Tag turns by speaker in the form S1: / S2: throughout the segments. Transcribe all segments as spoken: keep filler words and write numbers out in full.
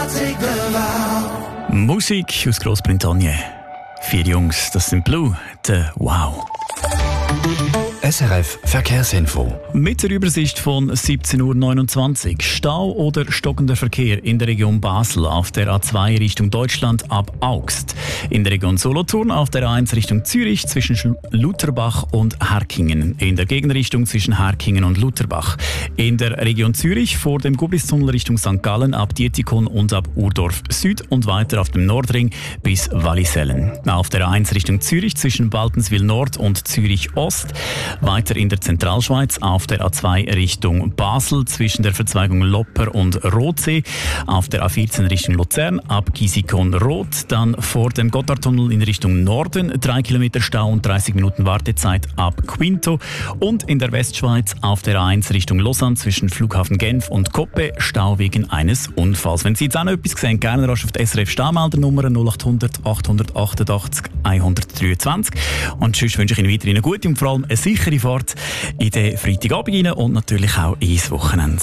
S1: Musik aus Großbritannien. Vier Jungs, das sind Blue, der Wow.
S2: S R F Verkehrsinfo.
S1: Mit der Übersicht von siebzehn Uhr neunundzwanzig. Stau oder stockender Verkehr in der Region Basel auf der A zwei Richtung Deutschland ab Augst. In der Region Solothurn auf der A eins Richtung Zürich zwischen Lutherbach und Herkingen. In der Gegenrichtung zwischen Herkingen und Lutherbach. In der Region Zürich vor dem Gublistunnel Richtung Sankt Gallen ab Dietikon und ab Urdorf Süd und weiter auf dem Nordring bis Wallisellen. Auf der A eins Richtung Zürich zwischen Baltenswil Nord und Zürich Ost. Weiter in der Zentralschweiz auf der A zwei Richtung Basel zwischen der Verzweigung Lopper und Rotsee. Auf der A vierzehn Richtung Luzern ab Gisikon-Rot. Dann vor dem Gotthardtunnel in Richtung Norden drei Kilometer Stau und dreißig Minuten Wartezeit ab Quinto. Und in der Westschweiz auf der A eins Richtung Lausanne zwischen Flughafen Genf und Koppe Stau wegen eines Unfalls. Wenn Sie jetzt auch noch etwas sehen, gerne rasch auf die S R F Staumeldernummer null acht hundert achthundertachtundachtzig hundertdreiundzwanzig. Und sonst wünsche ich Ihnen weiterhin eine gute und vor allem eine sichere Fahrt in den Freitagabend rein und natürlich auch ins Wochenende.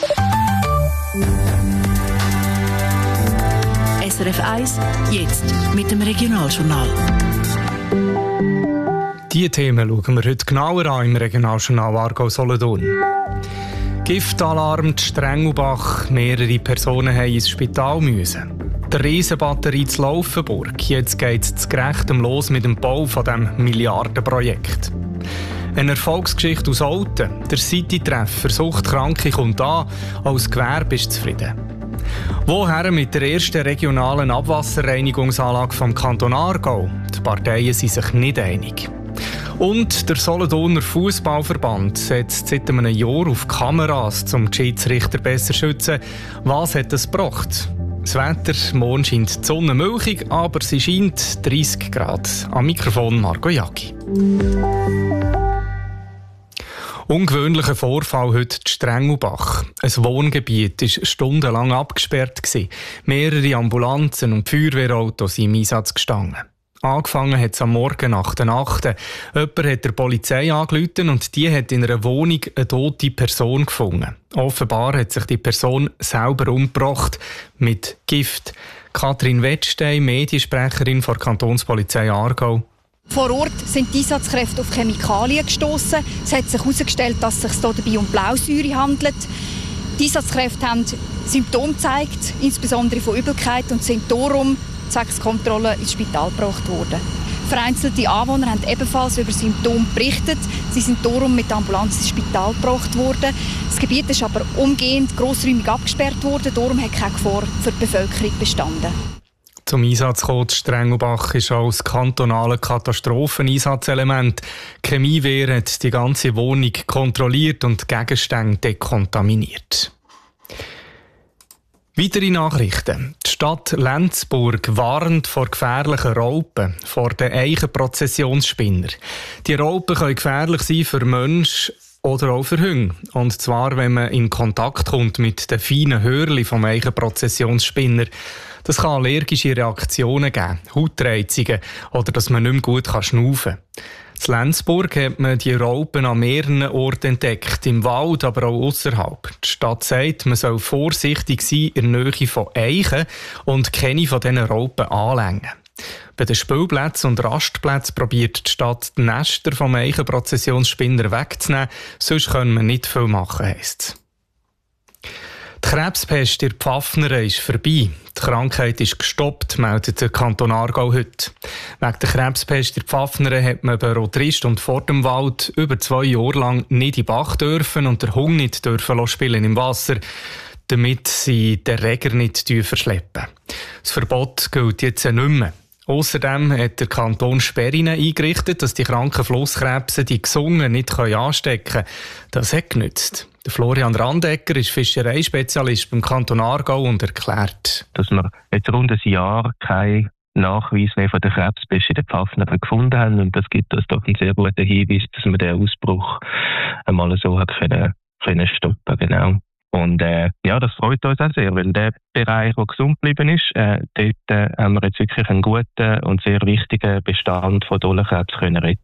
S3: S R F eins, jetzt mit dem Regionaljournal.
S4: Diese Themen schauen wir heute genauer an im Regionaljournal Aargau-Solothurn. Giftalarm Strengelbach, mehrere Personen haben ins Spital müssen. Der Riesenbatterie zu Laufenburg, jetzt geht es gerechtem los mit dem Bau von diesem Milliardenprojekt. Eine Erfolgsgeschichte aus Olten. Der City-Treff für Suchtkranke kommt an, als Gewerbe ist zufrieden. Woher mit der ersten regionalen Abwasserreinigungsanlage vom Kanton Aargau? Die Parteien sind sich nicht einig. Und der Solothurner Fußballverband setzt seit einem Jahr auf Kameras, um die Schiedsrichter besser zu schützen. Was hat das gebracht? Das Wetter, morgen scheint die Sonne milchig, aber sie scheint dreißig Grad. Am Mikrofon Marco Jacki. Ungewöhnlicher Vorfall heute in Strengelbach. Ein Wohngebiet war stundenlang abgesperrt. Mehrere Ambulanzen und Feuerwehrautos sind im Einsatz gestanden. Angefangen hat es am Morgen nach der Nacht. Jemand hat der Polizei angerufen und die hat in einer Wohnung eine tote Person gefunden. Offenbar hat sich die Person selber umgebracht mit Gift. Kathrin Wettstein, Mediensprecherin der Kantonspolizei Aargau.
S5: Vor Ort sind die Einsatzkräfte auf Chemikalien gestossen. Es hat sich herausgestellt, dass es sich dabei um Blausäure handelt. Die Einsatzkräfte haben Symptome gezeigt, insbesondere von Übelkeit, und sind darum zwecks Kontrolle ins Spital gebracht worden. Vereinzelte Anwohner haben ebenfalls über Symptome berichtet. Sie sind darum mit der Ambulanz ins Spital gebracht worden. Das Gebiet ist aber umgehend grossräumig abgesperrt worden. Darum hat keine Gefahr für die Bevölkerung bestanden.
S4: Zum Einsatz gekommen, Strengelbach ist als kantonale Katastropheneinsatzelement. Die Chemiewehr hat die ganze Wohnung kontrolliert und Gegenstände dekontaminiert. Weitere Nachrichten. Die Stadt Lenzburg warnt vor gefährlichen Raupen, vor den Eichenprozessionsspinnern. Die Raupen können gefährlich sein für Menschen oder auch für Hunde. Und zwar, wenn man in Kontakt kommt mit den feinen Hörli vom Eichenprozessionsspinner. Das kann allergische Reaktionen geben, Hautreizungen oder dass man nicht mehr gut schnaufen kann. In Lenzburg hat man die Raupen an mehreren Orten entdeckt, im Wald, aber auch ausserhalb. Die Stadt sagt, man soll vorsichtig sein in der Nähe von Eichen und keine von diesen Raupen anlängen. Bei den Spielplätzen und Rastplätzen probiert die Stadt, die Nester vom Eichenprozessionsspinner wegzunehmen, sonst können wir nicht viel machen, heisst es. Die Krebspest in Pfaffneren ist vorbei. Die Krankheit ist gestoppt, meldet der Kanton Aargau heute. Wegen der Krebspest in Pfaffneren hat man bei Rotrist und vor dem Wald über zwei Jahre lang nicht in den Bach dürfen und den Hund nicht dürfen spielen im Wasser, damit sie den Erreger nicht verschleppen. Das Verbot gilt jetzt nicht mehr. Außerdem hat der Kanton Sperren eingerichtet, dass die kranken Flusskrebse die Gesungen nicht anstecken können. Das hat genützt. Der Florian Randecker ist Fischereispezialist beim Kanton Aargau und erklärt,
S6: dass wir jetzt rund ein Jahr keinen Nachweis mehr von der Krebspest in den Pfaffnern gefunden haben. Und das gibt uns doch einen sehr guten Hinweis, dass wir den Ausbruch einmal so hat können, können stoppen. Genau. Und äh, ja, das freut uns auch sehr, weil der Bereich, der gesund geblieben ist, äh, dort äh, haben wir jetzt wirklich einen guten und sehr wichtigen Bestand von Dollenkrebs können retten.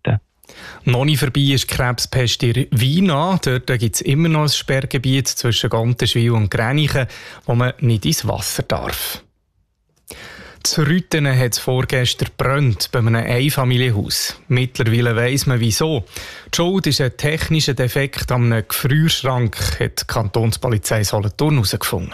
S4: Noch nicht vorbei ist die Krebspest in Wina. Dort gibt es immer noch ein Sperrgebiet zwischen Gantenschwil und Gränichen, wo man nicht ins Wasser darf. Zu Rüthen hat es vorgestern gebrannt bei einem Einfamilienhaus. Mittlerweile weiss man wieso. Die Schuld ist ein technischer Defekt an einem Gefrierschrank, hat die Kantonspolizei Solothurn herausgefunden.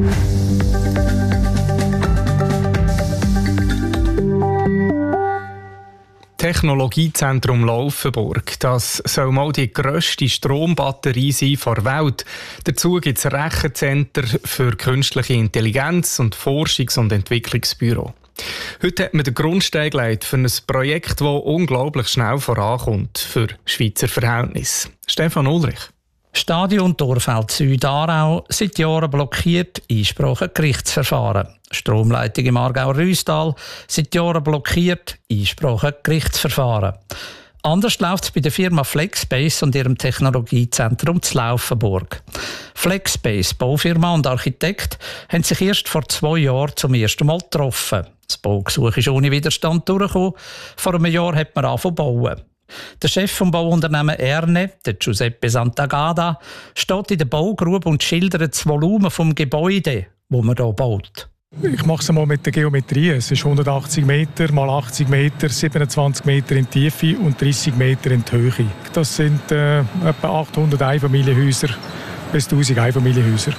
S4: Technologiezentrum Laufenburg. Das soll mal die grösste Strombatterie sein der Welt. Dazu gibt es Rechenzentren für künstliche Intelligenz und Forschungs- und Entwicklungsbüro. Heute hat man den Grundstein gelegt für ein Projekt, das unglaublich schnell vorankommt für Schweizer Verhältnisse. Stefan Ulrich.
S7: Stadion Thorfeld Süd Aarau, seit Jahren blockiert, Einsprache Gerichtsverfahren. Stromleitung im Aargau-Rüstal, seit Jahren blockiert, Einsprache Gerichtsverfahren. Anders läuft es bei der Firma Flexbase und ihrem Technologiezentrum zu Laufenburg. Flexbase, Baufirma und Architekt, haben sich erst vor zwei Jahren zum ersten Mal getroffen. Das Baugesuch ist ohne Widerstand durchgekommen. Vor einem Jahr hat man angefangen zu bauen. Der Chef vom Bauunternehmen Erne, der Giuseppe Santagada, steht in der Baugrube und schildert das Volumen vom Gebäude, das man hier baut.
S8: Ich mache es mal mit der Geometrie. Es ist hundertachtzig Meter mal achtzig Meter, siebenundzwanzig Meter in die Tiefe und dreißig Meter in die Höhe. Das sind äh, etwa achthundert Einfamilienhäuser bis tausend Einfamilienhäuser.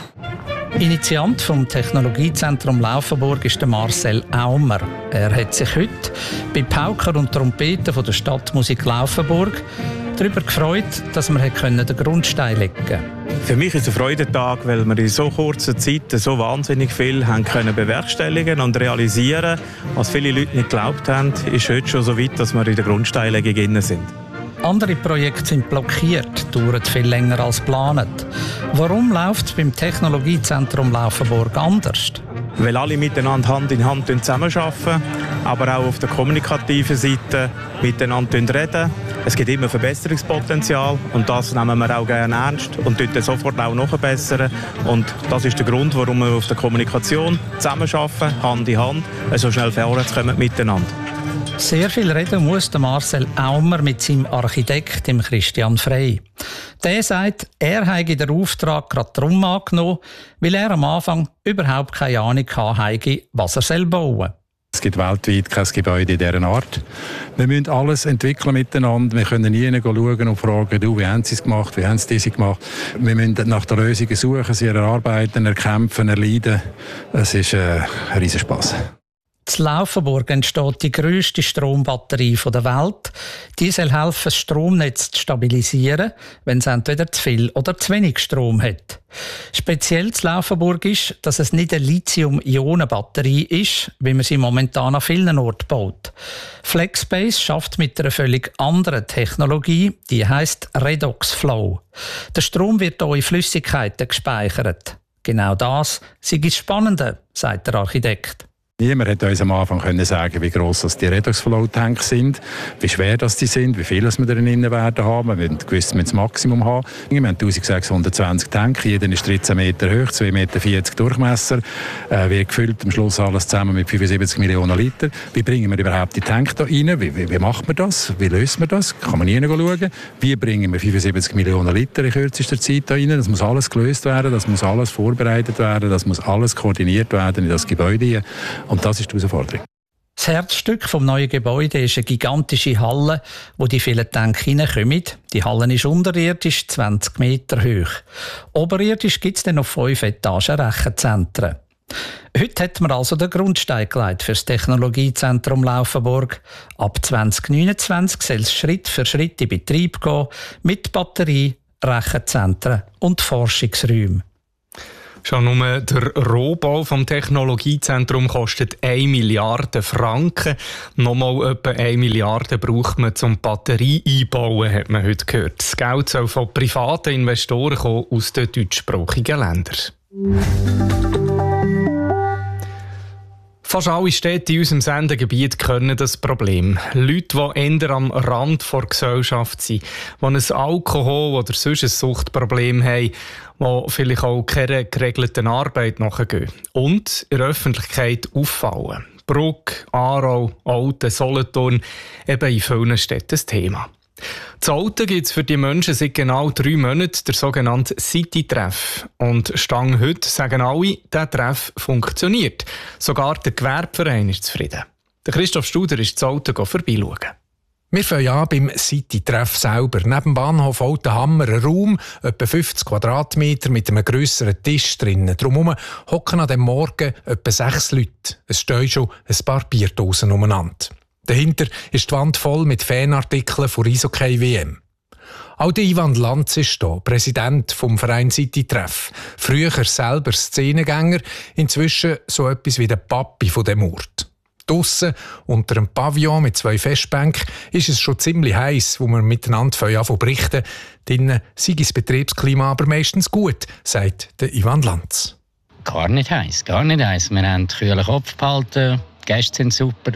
S7: Initiant vom Technologiezentrum Laufenburg ist der Marcel Aumer. Er hat sich heute bei Pauker und Trompeten von der Stadtmusik Laufenburg darüber gefreut, dass wir den Grundstein legen konnten.
S9: Für mich ist es ein Freudentag, weil wir in so kurzer Zeit so wahnsinnig viel haben können bewerkstelligen und realisieren. Was viele Leute nicht geglaubt haben, ist heute schon so weit, dass wir in der Grundsteinlegung drin sind.
S7: Andere Projekte sind blockiert, dauern viel länger als geplant. Warum läuft es beim Technologiezentrum Laufenburg anders?
S9: Weil alle miteinander Hand in Hand zusammenarbeiten, aber auch auf der kommunikativen Seite miteinander reden. Es gibt immer Verbesserungspotenzial und das nehmen wir auch gerne ernst und dort sofort auch nachbessern. Und das ist der Grund, warum wir auf der Kommunikation zusammenarbeiten, Hand in Hand, so schnell vorwärts kommen miteinander.
S7: Sehr viel reden muss der Marcel Aumer mit seinem Architekt, dem Christian Frey. Der sagt, er habe den Auftrag gerade darum angenommen, weil er am Anfang überhaupt keine Ahnung hatte, was er bauen soll.
S10: Es gibt weltweit kein Gebäude in dieser Art. Wir müssen alles entwickeln miteinander. Wir können nie schauen und fragen, du, wie haben sie es gemacht, wie haben sie diese gemacht. Wir müssen nach den Lösungen suchen, sie erarbeiten, erkämpfen, erleiden. Es ist äh, ein Riesenspass.
S7: In Laufenburg entsteht die grösste Strombatterie der Welt. Die soll helfen, das Stromnetz zu stabilisieren, wenn es entweder zu viel oder zu wenig Strom hat. Speziell in Laufenburg ist, dass es nicht eine Lithium-Ionen-Batterie ist, wie man sie momentan an vielen Orten baut. Flexbase schafft mit einer völlig anderen Technologie, die heisst Redox Flow. Der Strom wird hier in Flüssigkeiten gespeichert. Genau das sei das Spannende, sagt der Architekt.
S10: Niemand hat uns am Anfang können sagen, wie gross die Redox-Flow-Tanks sind, wie schwer das die sind, wie viel wir darin werden haben. Wir haben gewusst, wir das Maximum haben. Wir haben eintausendsechshundertzwanzig Tanks, jeder ist dreizehn Meter hoch, zwei Meter vierzig Durchmesser, äh, wird gefüllt am Schluss alles zusammen mit fünfundsiebzig Millionen Liter. Wie bringen wir überhaupt die Tanks da rein? Wie, wie, wie macht man das? Wie löst man das? Kann man nie schauen. Wie bringen wir fünfundsiebzig Millionen Liter in kürzester Zeit da rein? Das muss alles gelöst werden, das muss alles vorbereitet werden, das muss alles koordiniert werden in das Gebäude hier. Und das ist die Herausforderung.
S7: Das Herzstück des neuen Gebäudes ist eine gigantische Halle, wo die vielen Tanks hineinkommen. Die Halle ist unterirdisch zwanzig Meter hoch. Oberirdisch gibt es dann noch fünf Etagen Rechenzentren. Heute hat man also den Grundstein gelegt für das Technologiezentrum Laufenburg. Ab zwanzig neunundzwanzig soll es Schritt für Schritt in Betrieb gehen, mit Batterie, Rechenzentren und Forschungsräumen.
S4: Schon nur der Rohbau vom Technologiezentrum kostet eine Milliarde Franken. Nochmal etwa eine Milliarde braucht man zum Batterie einbauen, hat man heute gehört. Das Geld soll von privaten Investoren kommen aus den deutschsprachigen Ländern. Fast alle Städte in unserem Sendegebiet kennen das Problem. Leute, die eher am Rand der Gesellschaft sind, die ein Alkohol- oder sonst ein Suchtproblem haben, die vielleicht auch keiner geregelten Arbeit nachgehen und in der Öffentlichkeit auffallen. Brugg, Aarau, Olten, Solothurn, eben in vielen Städten das Thema. In Olten gibt es für die Menschen seit genau drei Monaten der sogenannte City-Treff. Und Stand heute sagen alle, dieser Treff funktioniert. Sogar der Gewerbeverein ist zufrieden. Der Christoph Studer ist in Olten vorbeischauen.
S11: Wir fangen an beim City-Treff selber. Neben dem Bahnhof Altenhammer ein Raum, etwa fünfzig Quadratmeter mit einem grösseren Tisch drinnen. Drumherum hocken an dem Morgen etwa sechs Leute. Es stehen schon ein paar Bierdosen umeinander. Dahinter ist die Wand voll mit Fanartikeln von Eishockey-W M. Auch der Ivan Lanz ist hier, Präsident vom Verein City-Treff. Früher selber Szenengänger, inzwischen so etwas wie der Papi von dem Ort. Draussen, unter einem Pavillon mit zwei Festbänken, ist es schon ziemlich heiß, wo wir miteinander anfangen berichten. Drinnen sei das Betriebsklima aber meistens gut, sagt der Ivan Lanz.
S12: Gar nicht heiß, gar nicht heiß. Wir haben kühlen Kopf behalten, die Gäste sind super.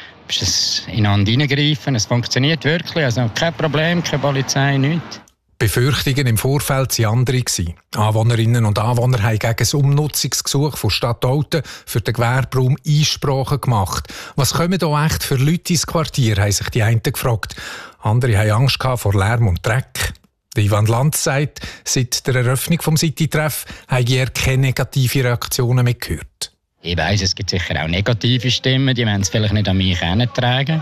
S12: Es ineinander hineingreifen, es funktioniert wirklich, also kein Problem, keine Polizei, nichts.
S11: Befürchtungen im Vorfeld waren andere. Anwohnerinnen und Anwohner haben gegen das Umnutzungsgesuch von Stadt Olten für den Gewerberaum Einsprachen gemacht. Was kommen da echt für Leute ins Quartier, haben sich die einen gefragt. Andere haben Angst vor Lärm und Dreck. Ivan Lanz sagt, seit der Eröffnung des City-Treff habe er keine negativen Reaktionen mehr gehört.
S12: Ich weiss, es gibt sicher auch negative Stimmen, die wollen es vielleicht nicht an mich herantragen.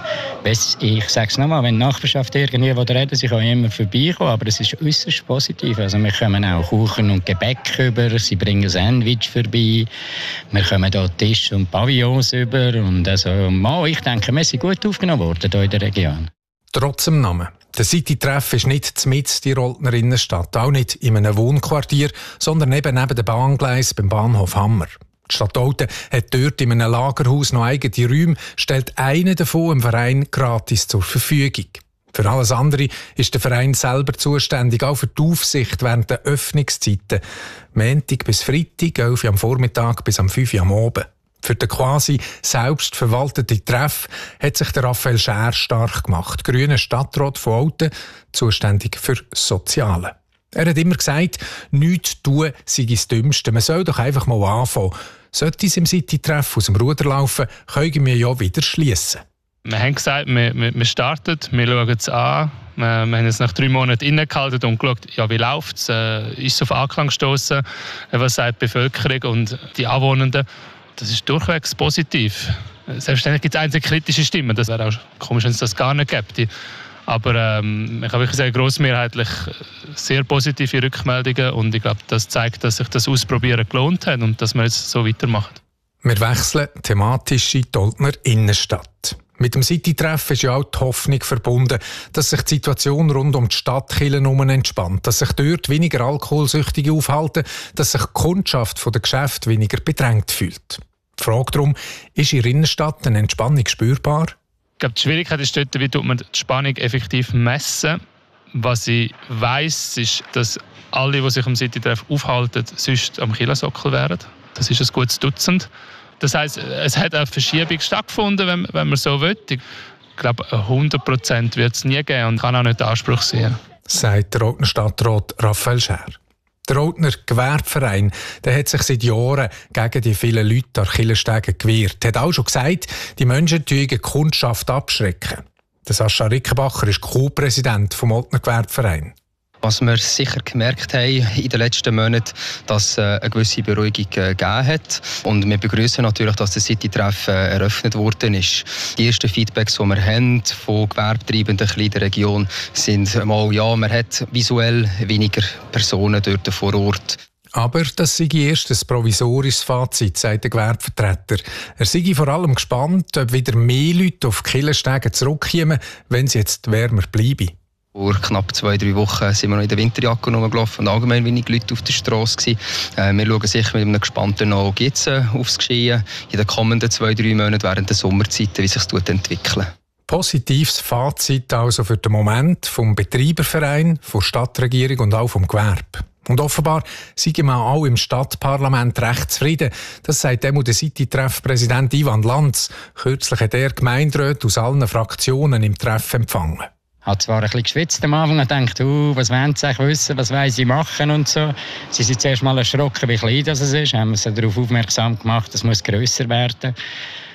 S12: Ich sage es nochmal, wenn die Nachbarschaft irgendwie reden, sie können immer vorbeikommen, aber es ist äußerst positiv. Also wir kommen auch Kuchen und Gebäck über, sie bringen Sandwich vorbei, wir kommen hier Tisch und Pavillons über. Und also, mal, ich denke, wir sind gut aufgenommen worden hier in der Region.
S11: Trotz dem Namen. Der City-Treff ist nicht mitten in der Oltener Innenstadt, auch nicht in einem Wohnquartier, sondern eben neben dem Bahngleis beim Bahnhof Hammer. Die Stadt Olten hat dort in einem Lagerhaus noch eigene Räume, stellt einen davon im Verein gratis zur Verfügung. Für alles andere ist der Verein selber zuständig, auch für die Aufsicht während der Öffnungszeiten. Montag bis Freitag, elf Uhr am Vormittag bis am fünf Uhr am Abend. Für den quasi selbstverwalteten Treff hat sich der Raphael Schär stark gemacht, grüner Stadtrat von Olten, zuständig für Soziale. Er hat immer gesagt, nichts tun sei das Dümmste. Man soll doch einfach mal anfangen. Sollte es im City-Treff aus dem Ruder laufen, können wir ja wieder schliessen.
S13: Wir haben gesagt, wir, wir, wir starten, wir schauen es an. Wir, wir haben es nach drei Monaten innegehalten und geschaut, ja, wie läuft es, äh, ist es auf Anklang gestossen, was sagt die Bevölkerung und die Anwohnenden. Das ist durchwegs positiv. Selbstverständlich gibt es einzelne kritische Stimmen, das wäre auch komisch, wenn es das gar nicht gäbe. Aber ähm, ich habe wirklich sehr grossmehrheitlich sehr positive Rückmeldungen und ich glaube, das zeigt, dass sich das Ausprobieren gelohnt hat und dass wir jetzt so weitermachen.
S11: Wir wechseln thematisch in die Oltener Innenstadt. Mit dem City-Treff ist ja auch die Hoffnung verbunden, dass sich die Situation rund um die Stadtkirchen herum entspannt, dass sich dort weniger Alkoholsüchtige aufhalten, dass sich die Kundschaft der Geschäfte weniger bedrängt fühlt. Die Frage darum, ist in der Innenstadt eine Entspannung spürbar?
S13: Ich glaube, die Schwierigkeit ist dort, wie tut man die Spannung effektiv messen. Was ich weiss, ist, dass alle, die sich am City-Treff aufhalten, sonst am Kirchensockel wären. Das ist ein gutes Dutzend. Das heisst, es hat eine Verschiebung stattgefunden, wenn, wenn man so will. Ich glaube, hundert Prozent wird es nie geben und kann auch nicht der Anspruch sein.
S11: Sagt der Oltener Stadtrat Raphael Schär. Der Oltener Gewerbeverein der hat sich seit Jahren gegen die vielen Leute an Kirchenstegen gewehrt. Er hat auch schon gesagt, die Menschen die Kundschaft abschrecken. Der Sascha Rickenbacher ist Co-Präsident vom Oltener Gewerbeverein.
S14: Was wir sicher gemerkt haben in den letzten Monaten, dass es eine gewisse Beruhigung gegeben hat. Und wir begrüßen natürlich, dass der City-Treff eröffnet worden ist. Die ersten Feedbacks, die wir haben von Gewerbetreibenden in der Region, sind mal, ja, man hat visuell weniger Personen dort vor Ort.
S11: Aber das sei erst ein provisorisches Fazit, sagt der Gewerbevertreter. Er sei vor allem gespannt, ob wieder mehr Leute auf die Kirchenstege zurückkommen, wenn es jetzt wärmer bleibe.
S14: Vor knapp zwei, drei Wochen sind wir noch in der Winterjacke rumgelaufen und allgemein wenig Leute auf der Straße. Äh, wir schauen sicher mit einem gespannten Auge jetzt aufs Geschehen in den kommenden zwei, drei Monaten während der Sommerzeiten, wie sich das entwickelt.
S11: Positives Fazit also für den Moment vom Betreiberverein, von der Stadtregierung und auch vom Gewerbe. Und offenbar sind wir auch im Stadtparlament recht zufrieden. Das sagt der City-Treff-Präsident Ivan Lanz. Kürzlich hat er Gemeinderäte aus allen Fraktionen im Treff empfangen.
S12: Ich habe zwar ein bisschen geschwitzt am Anfang und gedacht, uh, was wollen sie wissen, was wollen sie machen und so. Sie sind zuerst mal erschrocken, wie klein das ist. Haben sie darauf aufmerksam gemacht, es muss grösser werden.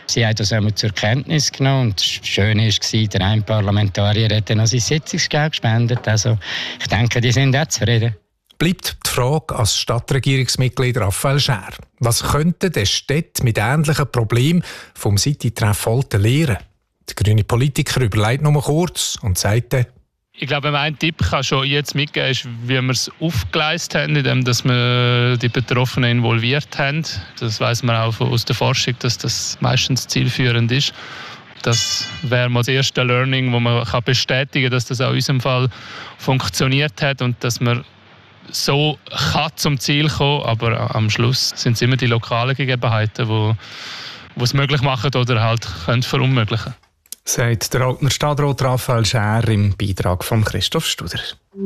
S12: Sie haben das einmal zur Kenntnis genommen und das Schöne war, der eine Parlamentarier hat dann noch sein Sitzungsgeld gespendet. Also ich denke, die sind auch zufrieden.
S11: Bleibt die Frage als Stadtregierungsmitglied Raphael Schär. Was könnten die Städte mit ähnlichen Problemen vom City-Treff Olten lernen? Der grüne Politiker überlegt nur kurz und sagt dann,
S13: ich glaube, ein Tipp kann schon jetzt mitgeben, ist, wie wir es aufgeleistet haben, indem dass wir die Betroffenen involviert haben. Das weiss man auch aus der Forschung, dass das meistens zielführend ist. Das wäre mal das erste Learning, wo man bestätigen kann, dass das auch in unserem Fall funktioniert hat und dass man so kann zum Ziel kommen, aber am Schluss sind es immer die lokalen Gegebenheiten, die es möglich machen oder halt können verunmöglichen.
S4: Sagt der Oltener Stadtrat Raphael Schär im Beitrag von Christoph Studer.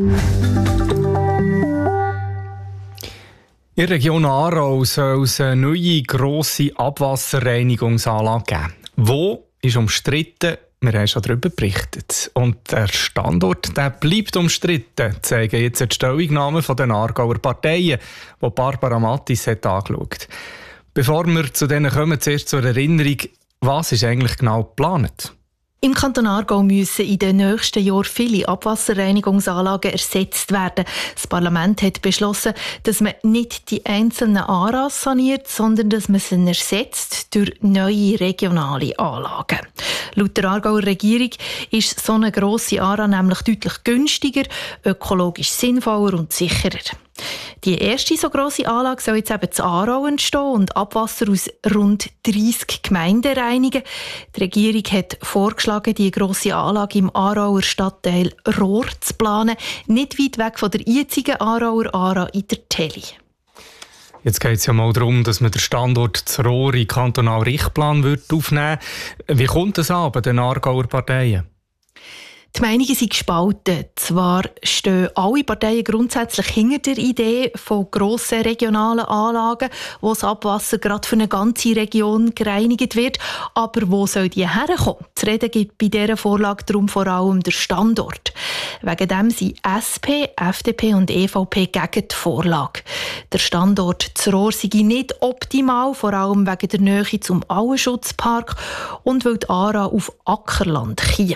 S4: In der Region Aarau soll es eine neue grosse Abwasserreinigungsanlage geben. Wo ist umstritten? Wir haben schon darüber berichtet. Und der Standort der bleibt umstritten, zeigen jetzt die Stellungnahmen der Aargauer Parteien, die Barbara Mattis hat angeschaut. Bevor wir zu denen kommen, zuerst zur Erinnerung, was ist eigentlich genau geplant?
S15: Im Kanton Aargau müssen in den nächsten Jahren viele Abwasserreinigungsanlagen ersetzt werden. Das Parlament hat beschlossen, dass man nicht die einzelnen A R As saniert, sondern dass man sie ersetzt durch neue regionale Anlagen. Laut der Aargauer Regierung ist so eine grosse A R A nämlich deutlich günstiger, ökologisch sinnvoller und sicherer. Die erste so grosse Anlage soll jetzt eben in Aarau entstehen und Abwasser aus rund dreissig Gemeinden reinigen. Die Regierung hat vorgeschlagen, die grosse Anlage im Aarauer Stadtteil Rohr zu planen, nicht weit weg von der jetzigen Aarauer A R A in der Telly.
S4: Jetzt geht es ja mal darum, dass man den Standort zu Rohr in kantonalen Richtplan aufnehmen würde. Wie kommt das an bei den Aargauer Parteien?
S15: Die Meinungen sind gespalten. Zwar stehen alle Parteien grundsätzlich hinter der Idee von grossen regionalen Anlagen, wo das Abwasser gerade für eine ganze Region gereinigt wird. Aber wo soll die herkommen? Zu reden gibt bei dieser Vorlage darum vor allem der Standort. Wegen dem sind S P, F D P und E V P gegen die Vorlage. Der Standort zu Rohr sei nicht optimal, vor allem wegen der Nähe zum Auenschutzpark und weil die A R A auf Ackerland käme.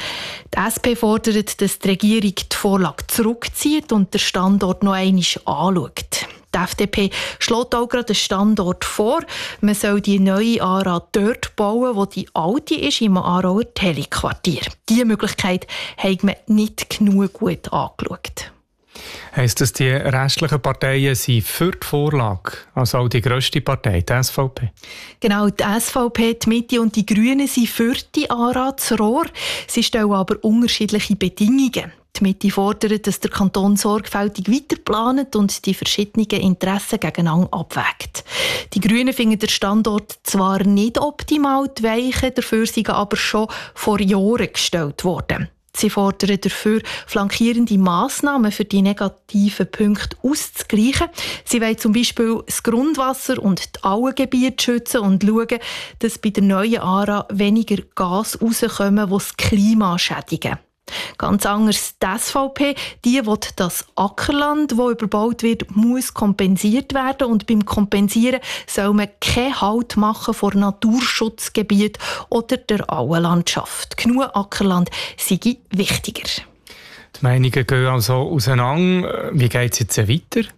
S15: Die S P fordert, dass die Regierung die Vorlage zurückzieht und den Standort noch einmal anschaut. Die F D P schlägt auch gerade den Standort vor. Man soll die neue A R A dort bauen, wo die alte ist, im Aarauer Telly-Quartier. Diese Möglichkeit hat man nicht genug gut angeschaut.
S4: Heisst das, die restlichen Parteien sind für die Vorlage? Also auch die grösste Partei, die S V P?
S15: Genau, die S V P, die Mitte und die Grünen sind für die A R A zu Rohr. Sie stellen aber unterschiedliche Bedingungen. Die Mitte fordert, dass der Kanton sorgfältig weiterplant und die verschiedenen Interessen gegeneinander abwägt. Die Grünen finden den Standort zwar nicht optimal, die Weichen dafür sind aber schon vor Jahren gestellt worden. Sie fordern dafür, flankierende Massnahmen für die negativen Punkte auszugleichen. Sie wollen zum Beispiel das Grundwasser und die Auengebiete schützen und schauen, dass bei der neuen A R A weniger Gas rauskommen, die das Klima schädigen. Ganz anders die S V P, die will, dass Ackerland, das überbaut wird, muss kompensiert werden und beim Kompensieren soll man keinen Halt machen vor Naturschutzgebiet oder der Auenlandschaft. Genug Ackerland sei wichtiger.
S4: Die Meinungen gehen also auseinander. Wie geht es jetzt weiter?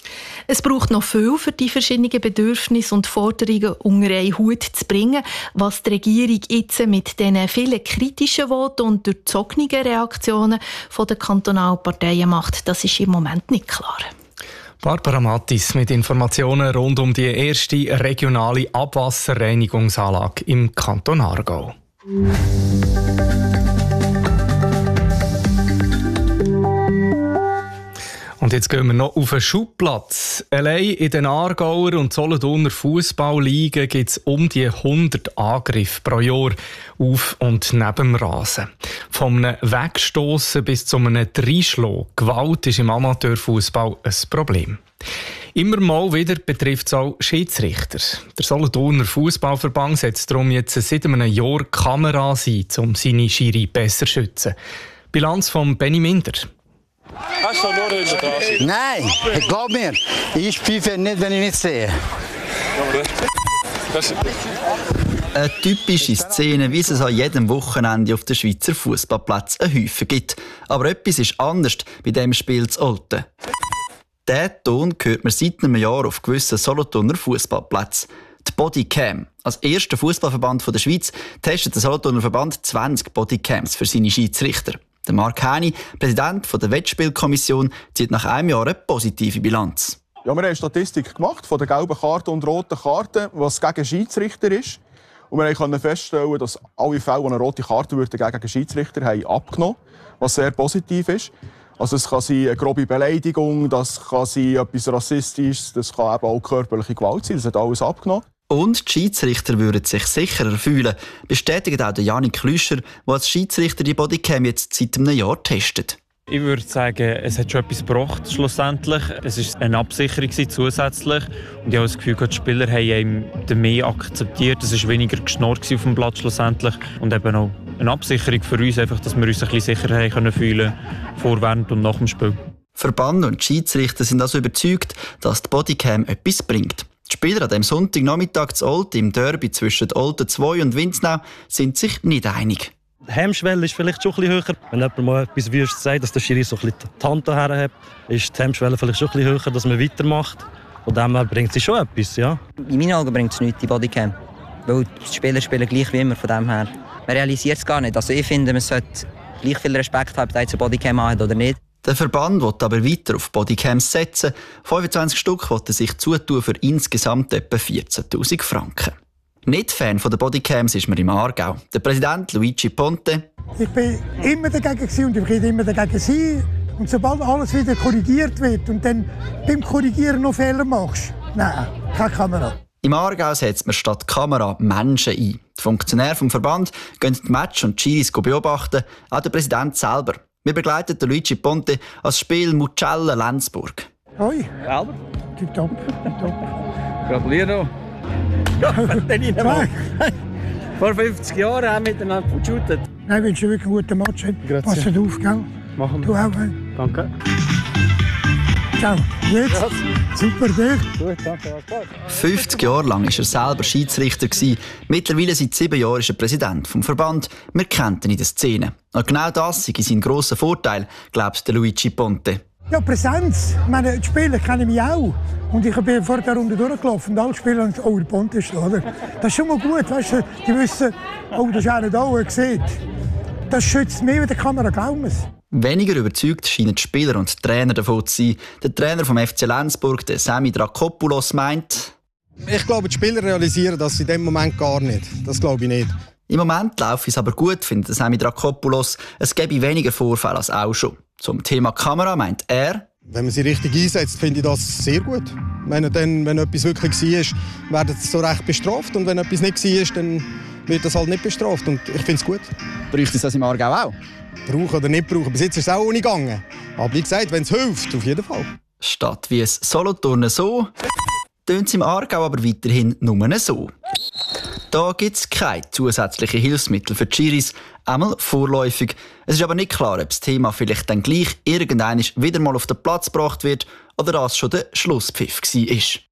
S15: Es braucht noch viel für die verschiedenen Bedürfnisse und Forderungen unter einen Hut zu bringen. Was die Regierung jetzt mit diesen vielen kritischen Voten und durchzogenen Reaktionen der kantonalen Parteien macht, das ist im Moment nicht klar.
S4: Barbara Mattis mit Informationen rund um die erste regionale Abwasserreinigungsanlage im Kanton Aargau. Und jetzt gehen wir noch auf den Schubplatz. Allein in den Aargauer und Solothurner Fußballligen gibt es um die hundert Angriffe pro Jahr auf und neben dem Rasen. Von einem Wegstossen bis zu einem Dreischlagen. Gewalt ist im Amateurfußball ein Problem. Immer mal wieder betrifft es auch Schiedsrichter. Der Solothurner Fußballverband setzt darum jetzt seit einem Jahr Kameras ein, um seine Schiri besser zu schützen. Bilanz von Benny Minder.
S16: Hast du nur hinter Nein, glaub mir, ich pfeife nicht, wenn ich nicht sehe.
S17: Eine typische Szene, wie es an jedem Wochenende auf den Schweizer Fußballplätzen einen Häufen gibt. Aber etwas ist anders bei diesem Spiel zu Olten. Diesen Ton hört man seit einem Jahr auf gewissen Solothurner Fußballplätzen. Die Bodycam. Als erster Fußballverband der Schweiz testet der Solothurner Verband zwanzig Bodycams für seine Schiedsrichter. Der Mark Häni, Präsident der Wettspielkommission, zieht nach einem Jahr eine positive Bilanz.
S18: Ja, wir haben eine Statistik gemacht von den gelben Karten und roten Karten, was gegen Schiedsrichter ist. Und wir konnten feststellen, dass alle Fälle, die eine rote Karte würden, gegen Schiedsrichter haben abgenommen, was sehr positiv ist. Also es kann sein eine grobe Beleidigung, das kann sein etwas Rassistisches, das kann eben auch körperliche Gewalt sein, das hat alles abgenommen.
S17: Und die Schiedsrichter würden sich sicherer fühlen, bestätigt auch Janik Klüscher, der als Schiedsrichter die Bodycam jetzt seit einem Jahr testet.
S19: Ich würde sagen, es hat schon etwas gebracht, schlussendlich. Es war eine Absicherung zusätzlich. Und ich habe das Gefühl, die Spieler haben mehr akzeptiert. Es war weniger geschnurrt auf dem Platz schlussendlich. Und eben auch eine Absicherung für uns, einfach, dass wir uns ein bisschen sicherer können fühlen vor, während und nach dem Spiel.
S17: Verband und Schiedsrichter sind also überzeugt, dass die Bodycam etwas bringt. Die Spieler an diesem Sonntagnachmittag zu Olten im Derby zwischen Olten zwei und Winznau sind sich nicht einig.
S20: Die Hemmschwelle ist vielleicht schon ein bisschen höher. Wenn jemand mal etwas Wüstes sagt, dass der Schiri so ein bisschen die Hand daher hat, ist die Hemmschwelle vielleicht schon ein bisschen höher, dass man weitermacht. Und dem bringt sie schon etwas, ja.
S21: In meinen Augen bringt es nichts, die Bodycam. Weil die Spieler spielen gleich wie immer von dem her. Man realisiert es gar nicht. Also ich finde, man sollte gleich viel Respekt haben, ob der zur Bodycam hat oder nicht.
S17: Der Verband will aber weiter auf Bodycams setzen. fünfundzwanzig Stück will sich zutun für insgesamt etwa vierzehntausend Franken. Nicht Fan der Bodycams ist man im Aargau. Der Präsident Luigi Ponte.
S22: Ich bin immer dagegen und ich werde immer dagegen sein. Und sobald alles wieder korrigiert wird und dann beim Korrigieren noch Fehler machst, nein, keine Kamera.
S17: Im Aargau setzt man statt Kamera Menschen ein. Die Funktionäre vom Verband gehen die Match und die Schiris beobachten, auch der Präsident selber. Wir begleiten Luigi Ponte als Spiel Mucella-Lenzburg.
S22: Hoi.
S23: Albert.
S22: Tipptopp.
S23: Gratuliere. Ja, den rein. Vor fünfzig Jahren haben wir miteinander geshootet.
S22: Nein, ich wünsche wirklich einen guten Match. Passt auf, gell?
S23: Machen wir.
S22: Du auch.
S23: Danke.
S22: Ciao. Jetzt? Ja. Super, dich.
S23: Gut, danke.
S17: fünfzig Jahre lang war er selber Schiedsrichter. Mittlerweile seit sieben Jahren ist er Präsident des Verbands. Wir kennen ihn in der Szene. Und genau das ist sein grosser Vorteil, glaubt Luigi Ponte.
S22: Ja, Präsenz. Ich meine, die Spieler kennen mich auch. Und ich bin vor der Runde durchgelaufen und alle Spieler haben gesagt, oh, der Ponte ist da, oder? Das ist schon mal gut, weißt du? Die wissen, oh, das ist einer da, der sieht. Das schützt mehr wie die Kamera, glauben wir es.
S17: Weniger überzeugt scheinen die Spieler und die Trainer davon zu sein. Der Trainer vom F C Lenzburg, der Sami Drakopoulos, meint:
S24: Ich glaube, die Spieler realisieren das in dem Moment gar nicht. Das glaube ich nicht.
S17: Im Moment laufe es aber gut, findet Sami Drakopoulos. Es gäbe weniger Vorfälle als auch schon. Zum Thema Kamera meint er:
S24: Wenn man sie richtig einsetzt, finde ich das sehr gut. Wenn, dann, wenn etwas wirklich war, wird es so recht bestraft. Und wenn etwas nicht war, dann wird das halt nicht bestraft. Und ich finde es gut.
S17: Bräuchte es das im Aargau auch?
S24: Brauchen oder nicht brauchen. Bis jetzt ist es auch ohne gegangen. Aber wie gesagt, wenn es hilft, auf jeden Fall.
S17: Statt wie es Solothurn so, tönt es im Aargau aber weiterhin nur so. Da gibt es keine zusätzlichen Hilfsmittel für die Schiris, einmal vorläufig. Es ist aber nicht klar, ob das Thema vielleicht dann gleich irgendwann wieder mal auf den Platz gebracht wird oder das schon der Schlusspfiff war.